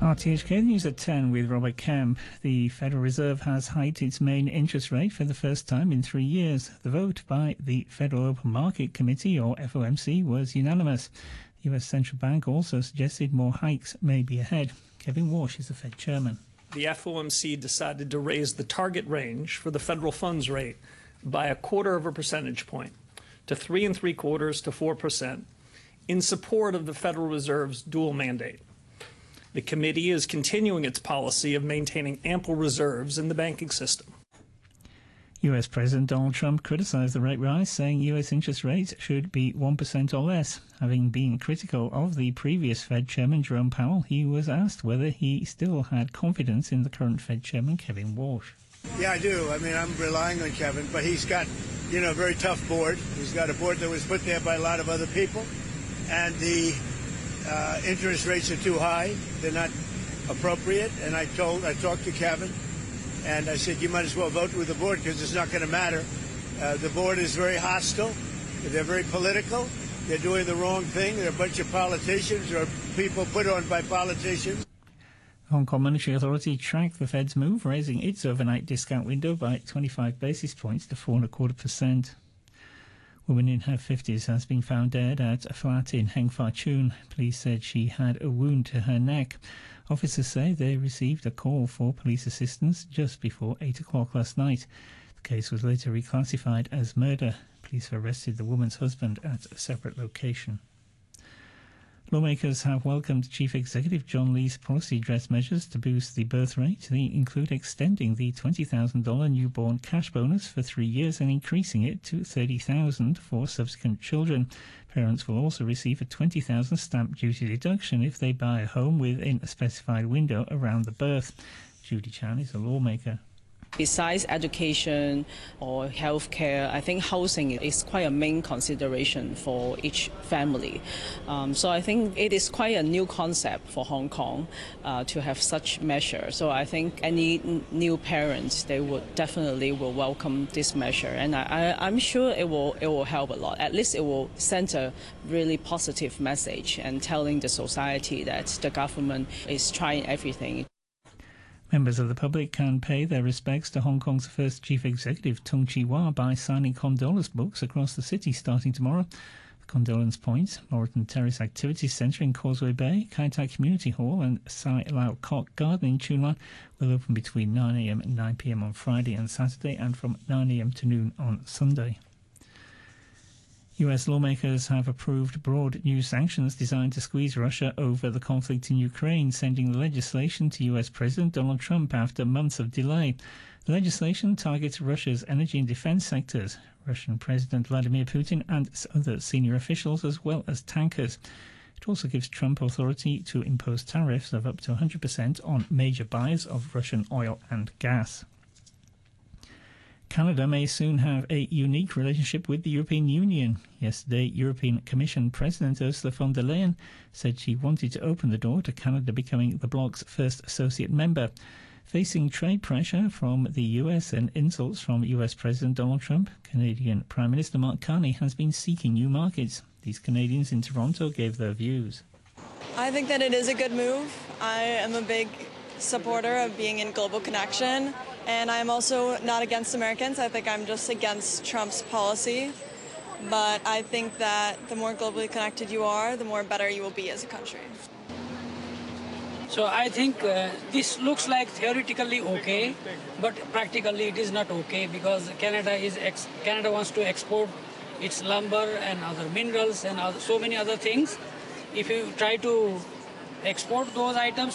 RTHK News at 10 with Robert Kemp. The Federal Reserve has hiked its main interest rate for the first time in 3 years. The vote by the Federal Open Market Committee, or FOMC, was unanimous. The US Central Bank also suggested more hikes may be ahead. Kevin Walsh is the Fed chairman. The FOMC decided to raise the target range for the federal funds rate by 1/4 percentage point to 3 3/4 to 4% in support of the Federal Reserve's dual mandate. The committee is continuing its policy of maintaining ample reserves in the banking system. US President Donald Trump criticized the rate rise, saying US interest rates should be 1% or less. Having been critical of the previous Fed chairman, Jerome Powell, he was asked whether he still had confidence in the current Fed chairman, Kevin Walsh. Yeah, I do. I mean, I'm relying on Kevin, but he's got, a very tough board. He's got a board that was put there by a lot of other people, and the interest rates are too high. They're not appropriate. And I talked to Kevin, and I said, you might as well vote with the board because it's not going to matter. The board is very hostile. They're very political. They're doing the wrong thing. They're a bunch of politicians or people put on by politicians. The Hong Kong Monetary Authority tracked the Fed's move, raising its overnight discount window by 25 basis points to 4.25%. A woman in her 50s has been found dead at a flat in Heng Fah Chun. Police said she had a wound to her neck. Officers say they received a call for police assistance just before 8 o'clock last night. The case was later reclassified as murder. Police arrested the woman's husband at a separate location. Lawmakers have welcomed Chief Executive John Lee's policy address measures to boost the birth rate. They include extending the $20,000 newborn cash bonus for 3 years and increasing it to $30,000 for subsequent children. Parents will also receive a $20,000 stamp duty deduction if they buy a home within a specified window around the birth. Judy Chan is a lawmaker. Besides education or healthcare, I think housing is quite a main consideration for each family. So I think it is quite a new concept for Hong Kong to have such measure. So I think any new parents, they would definitely will welcome this measure, and I'm sure it will help a lot. At least it will send a really positive message and telling the society that the government is trying everything. Members of the public can pay their respects to Hong Kong's first chief executive, Tung Chee-hwa, by signing condolence books across the city starting tomorrow. The Condolence Point, Moreton Terrace Activities Centre in Causeway Bay, Kai Tai Community Hall and Sai Lau Kok Garden in Chuen Lan will open between 9 a.m. and 9 p.m. on Friday and Saturday and from 9 a.m. to noon on Sunday. US lawmakers have approved broad new sanctions designed to squeeze Russia over the conflict in Ukraine, sending the legislation to US President Donald Trump after months of delay. The legislation targets Russia's energy and defense sectors, Russian President Vladimir Putin and other senior officials, as well as tankers. It also gives Trump authority to impose tariffs of up to 100% on major buyers of Russian oil and gas. Canada may soon have a unique relationship with the European Union. Yesterday, European Commission President Ursula von der Leyen said she wanted to open the door to Canada becoming the bloc's first associate member. Facing trade pressure from the US and insults from US President Donald Trump, Canadian Prime Minister Mark Carney has been seeking new markets. These Canadians in Toronto gave their views. I think that it is a good move. I am a big supporter of being in global connection. And I'm also not against Americans. I think I'm just against Trump's policy. But I think that the more globally connected you are, the more better you will be as a country. So I think this looks like theoretically okay, but practically it is not okay because Canada wants to export its lumber and other minerals and so many other things. If you try to export those items,